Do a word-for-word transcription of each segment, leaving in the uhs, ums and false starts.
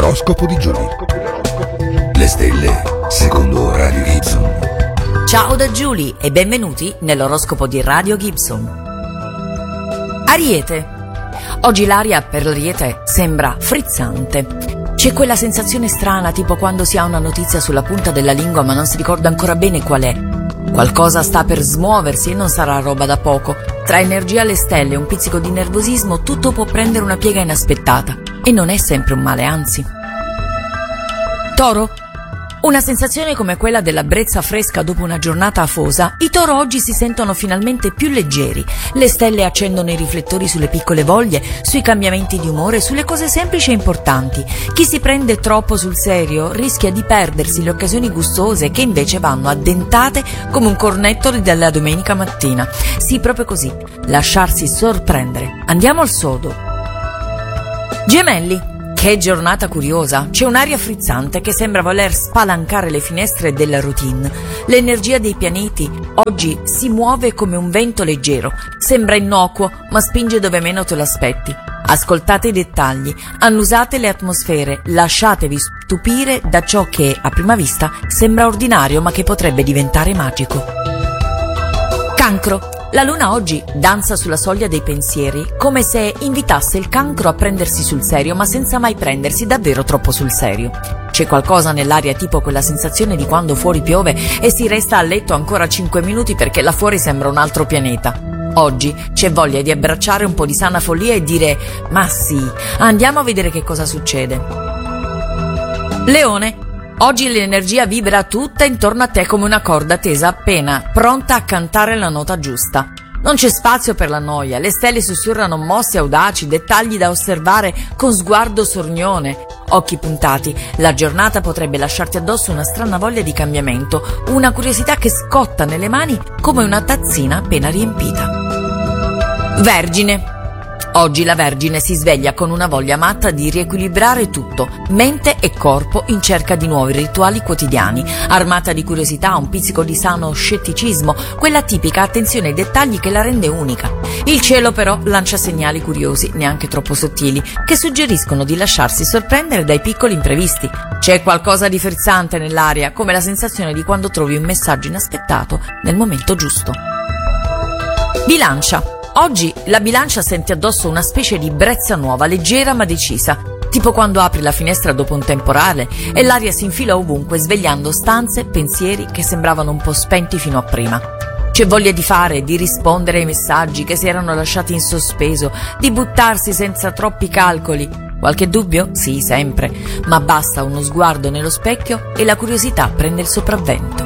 L'oroscopo di Giulia. Le stelle secondo Radio Gibson. Ciao da Giulia e benvenuti nell'oroscopo di Radio Gibson. Ariete. Oggi l'aria per l'Ariete sembra frizzante. C'è quella sensazione strana, tipo quando si ha una notizia sulla punta della lingua ma non si ricorda ancora bene qual è. Qualcosa sta per smuoversi e non sarà roba da poco. Tra energia alle stelle e un pizzico di nervosismo tutto può prendere una piega inaspettata. E non è sempre un male, anzi. Toro. Una sensazione come quella della brezza fresca dopo una giornata afosa, i Toro oggi si sentono finalmente più leggeri. Le stelle accendono i riflettori sulle piccole voglie, sui cambiamenti di umore, sulle cose semplici e importanti. Chi si prende troppo sul serio rischia di perdersi le occasioni gustose che invece vanno addentate come un cornetto della domenica mattina. Sì, proprio così, lasciarsi sorprendere. Andiamo al sodo. Gemelli. Che giornata curiosa, c'è un'aria frizzante che sembra voler spalancare le finestre della routine. L'energia dei pianeti oggi si muove come un vento leggero, sembra innocuo ma spinge dove meno te lo aspetti. Ascoltate i dettagli, annusate le atmosfere, lasciatevi stupire da ciò che a prima vista sembra ordinario ma che potrebbe diventare magico. Cancro. La luna oggi danza sulla soglia dei pensieri, come se invitasse il cancro a prendersi sul serio, ma senza mai prendersi davvero troppo sul serio. C'è qualcosa nell'aria, tipo quella sensazione di quando fuori piove e si resta a letto ancora cinque minuti perché là fuori sembra un altro pianeta. Oggi c'è voglia di abbracciare un po' di sana follia e dire «Ma sì, andiamo a vedere che cosa succede». Leone. Oggi l'energia vibra tutta intorno a te come una corda tesa appena pronta a cantare la nota giusta. Non c'è spazio per la noia, le stelle sussurrano mossi audaci, dettagli da osservare con sguardo sornione, occhi puntati. La giornata potrebbe lasciarti addosso una strana voglia di cambiamento, una curiosità che scotta nelle mani come una tazzina appena riempita. Vergine. Oggi la Vergine si sveglia con una voglia matta di riequilibrare tutto, mente e corpo, in cerca di nuovi rituali quotidiani, armata di curiosità, un pizzico di sano scetticismo, quella tipica attenzione ai dettagli che la rende unica. Il cielo però lancia segnali curiosi, neanche troppo sottili, che suggeriscono di lasciarsi sorprendere dai piccoli imprevisti. C'è qualcosa di frizzante nell'aria, come la sensazione di quando trovi un messaggio inaspettato nel momento giusto. Bilancia. Oggi la bilancia sente addosso una specie di brezza nuova, leggera ma decisa, tipo quando apri la finestra dopo un temporale e l'aria si infila ovunque, svegliando stanze, pensieri che sembravano un po' spenti fino a prima. C'è voglia di fare, di rispondere ai messaggi che si erano lasciati in sospeso, di buttarsi senza troppi calcoli. Qualche dubbio? Sì, sempre, ma basta uno sguardo nello specchio e la curiosità prende il sopravvento.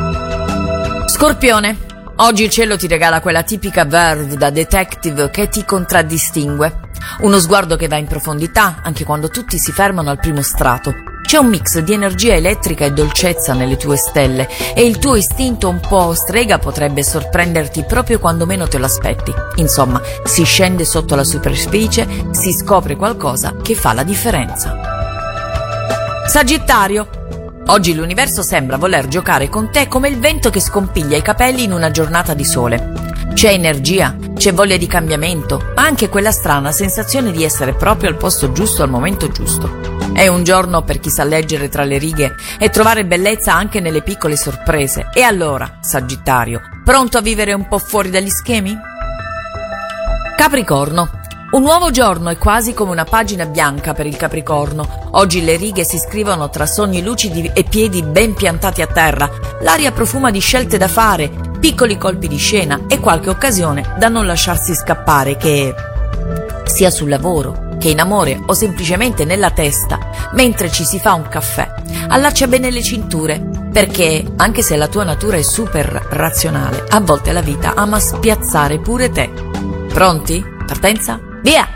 Scorpione. Oggi il cielo ti regala quella tipica verve da detective che ti contraddistingue. Uno sguardo che va in profondità, anche quando tutti si fermano al primo strato. C'è un mix di energia elettrica e dolcezza nelle tue stelle e il tuo istinto un po' strega potrebbe sorprenderti proprio quando meno te lo aspetti. Insomma, si scende sotto la superficie, si scopre qualcosa che fa la differenza. Sagittario. Oggi l'universo sembra voler giocare con te come il vento che scompiglia i capelli in una giornata di sole. C'è energia, c'è voglia di cambiamento, ma anche quella strana sensazione di essere proprio al posto giusto al momento giusto. È un giorno per chi sa leggere tra le righe e trovare bellezza anche nelle piccole sorprese. E allora, Sagittario, pronto a vivere un po' fuori dagli schemi? Capricorno. Un nuovo giorno è quasi come una pagina bianca per il Capricorno. Oggi le righe si scrivono tra sogni lucidi e piedi ben piantati a terra. L'aria profuma di scelte da fare, piccoli colpi di scena e qualche occasione da non lasciarsi scappare, che sia sul lavoro, che in amore o semplicemente nella testa, mentre ci si fa un caffè. Allaccia bene le cinture, perché anche se la tua natura è super razionale, a volte la vita ama spiazzare pure te. Pronti? Partenza? Via!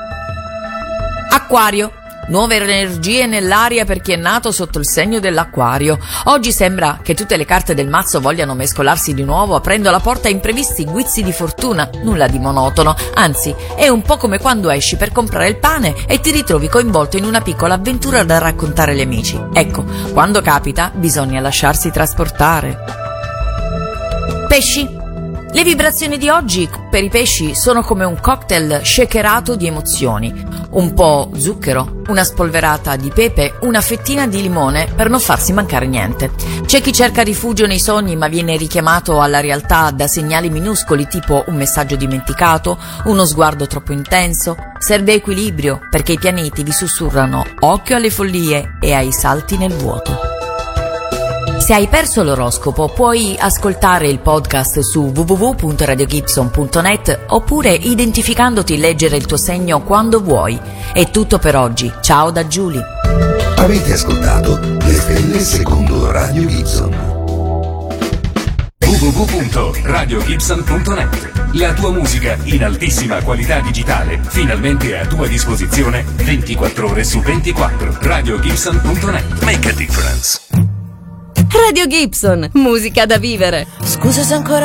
Acquario. Nuove energie nell'aria per chi è nato sotto il segno dell'Acquario. Oggi sembra che tutte le carte del mazzo vogliano mescolarsi di nuovo, aprendo la porta a imprevisti guizzi di fortuna. Nulla di monotono, anzi, è un po' come quando esci per comprare il pane e ti ritrovi coinvolto in una piccola avventura da raccontare agli amici. Ecco, quando capita, bisogna lasciarsi trasportare. Pesci. Le vibrazioni di oggi per i pesci sono come un cocktail shakerato di emozioni. Un po' zucchero, una spolverata di pepe, una fettina di limone per non farsi mancare niente. C'è chi cerca rifugio nei sogni ma viene richiamato alla realtà da segnali minuscoli tipo un messaggio dimenticato, uno sguardo troppo intenso. Serve equilibrio perché i pianeti vi sussurrano occhio alle follie e ai salti nel vuoto. Se hai perso l'oroscopo puoi ascoltare il podcast su w w w punto radio gibson punto net oppure identificandoti leggere il tuo segno quando vuoi. È tutto per oggi, ciao da Giulia. Avete ascoltato Le Stelle secondo Radio Gibson. w w w punto radio gibson punto net. La tua musica in altissima qualità digitale, finalmente a tua disposizione ventiquattro ore su ventiquattro. radio gibson punto net. Make a difference. Radio Gibson, musica da vivere. Scusa se ancora